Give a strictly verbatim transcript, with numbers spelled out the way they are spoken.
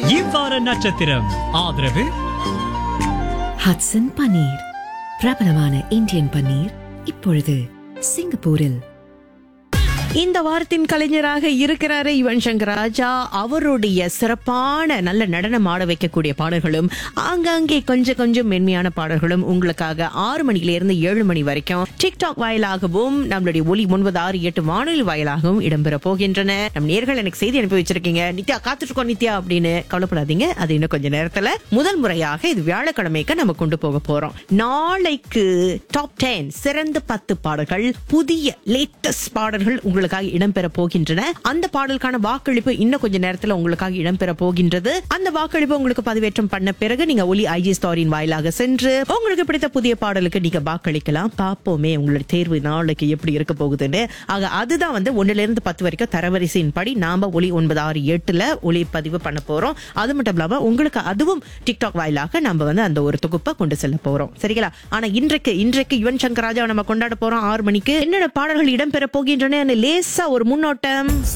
இவ்வார நட்சத்திரம் ஆதரவு ஹட்சன் பன்னீர், பிரபலமான இந்தியன் பன்னீர், இப்பொழுது சிங்கப்பூரில். இந்த வாரத்தின் கலைஞராக இருக்கிறாரு யுவன் சங்கர் ராஜா. அவருடைய சிறப்பான நல்ல நடனம் ஆட வைக்கக்கூடிய பாடல்களும் ஆங்காங்கே கொஞ்சம் கொஞ்சம் மென்மையான பாடல்களும் உங்களுக்காக ஆறு மணில இருந்து ஏழு மணி வரைக்கும் டிக்டாக் வாயிலாகவும் நம்மளுடைய ஒலி ஒன்பது ஆறு எட்டு வானொலி வாயிலாகவும் இடம்பெற போகின்றன. நம் நேர்கள் எனக்கு செய்தி அனுப்பி வச்சிருக்கீங்க, நித்யா காத்துட்டு இருக்கோம் நித்யா அப்படின்னு. கவலைப்படாதீங்க, அது இன்னும் கொஞ்ச நேரத்துல. முதல் முறையாக இது வியாழக்கிழமைக்கு நம்ம கொண்டு போக போறோம். நாளைக்கு டாப் டென் சிறந்த பத்து பாடல்கள், புதிய லேட்டஸ்ட் பாடல்கள் உங்களுக்காக இடம்பெற போகின்றன. அந்த பாடலுக்கான வாக்களிப்பு இன்னும் கொஞ்ச நேரத்துல உங்களுக்காக இடம்பெற போகின்றது. அந்த வாக்களிப்பு உங்களுக்கு பதிவேற்றம் பண்ண பிறகு நீங்க ஒலி ஐஜி ஸ்டோரியின் வாயிலாக சென்று உங்களுக்கு பிடித்த புதிய பாடலுக்கு நீங்க வாக்களிக்கலாம். பாப்போமே உங்களுடைய தேர்வு நாளைக்கு எப்படி இருக்க போகுதுன்னு. ஆக அதுதான் வந்து ஒன்னுல இருந்து பத்து வரைக்கும் தரவரிசையின் படி நாம ஒலி ஒன்பது ஆறு எட்டுல ஒலி பதிவு பண்ண போறோம். அது மட்டும் இல்லாம உங்களுக்கு அதுவும் டிக்டாக் வாயிலாக நம்ம வந்து அந்த ஒரு தொகுப்பை கொண்டு செல்ல போறோம். சரிங்களா? ஆனா இன்றைக்கு இன்றைக்கு யுவன் சங்கர் ராஜாவை நம்ம கொண்டாட போறோம். ஆறு மணிக்கு என்னென்ன பாடல்கள் இடம்பெற போகின்றன லேசா ஒரு முன்னோட்டம்.